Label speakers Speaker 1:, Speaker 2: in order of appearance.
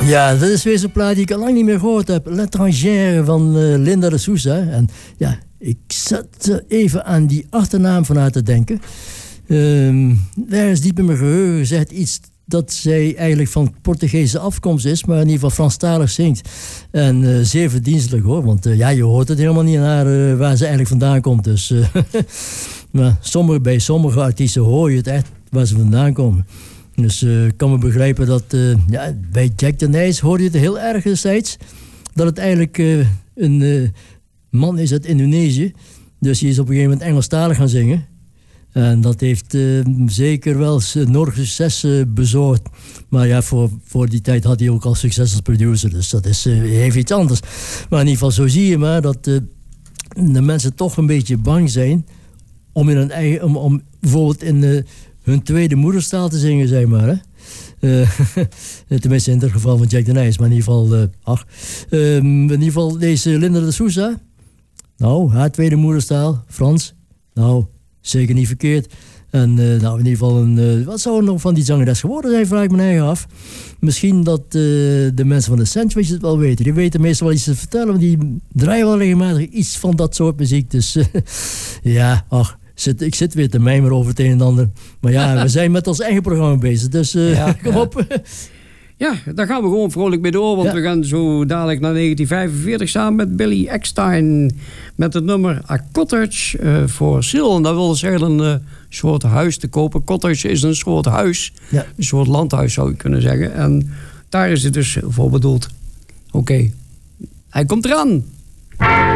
Speaker 1: Ja, dat is weer zo'n plaat die ik al lang niet meer gehoord heb. L'étrangère van Linda de Souza. En ja, ik zat even aan die achternaam van haar te denken. Ergens diep in mijn geheugen zegt iets dat zij eigenlijk van Portugese afkomst is, maar in ieder geval Franstalig zingt. En zeer verdienstelijk hoor, want ja, je hoort het helemaal niet aan haar waar ze eigenlijk vandaan komt. Dus, maar bij sommige artiesten hoor je het echt waar ze vandaan komen. Dus ik kan me begrijpen dat ja, bij Jack de Nijs hoorde je het heel erg destijds. Dat het eigenlijk een man is uit Indonesië. Dus hij is op een gegeven moment Engelstalig gaan zingen. En dat heeft zeker wel enorm succes bezorgd. Maar ja, voor die tijd had hij ook al succes als producer. Dus dat is even iets anders. Maar in ieder geval zo zie je maar dat de mensen toch een beetje bang zijn om in hun eigen, om bijvoorbeeld in hun tweede moederstaal te zingen, zeg maar. Hè? Tenminste in het geval van Jack de Nijs. Maar in ieder geval, in ieder geval deze Linda de Souza. Nou, haar tweede moederstaal, Frans. Nou, zeker niet verkeerd. En nou, in ieder geval, wat zou er nog van die zangeres geworden zijn, vraag ik me eigen af. Misschien dat de mensen van de Sandwich het wel weten. Die weten meestal wel iets te vertellen, want die draaien wel regelmatig iets van dat soort muziek. Dus ja, ach. Ik zit weer te mijmeren over het een en ander. Maar ja, we zijn met ons eigen programma bezig. Dus kom op.
Speaker 2: Ja, daar gaan we gewoon vrolijk mee door. Want we gaan zo dadelijk naar 1945 samen met Billy Eckstine. Met het nummer A Cottage for Sale. En dat wil zeggen een soort huis te kopen. Cottage is een soort huis. Ja. Een soort landhuis zou je kunnen zeggen. En daar is het dus voor bedoeld. Oké, hij komt eraan.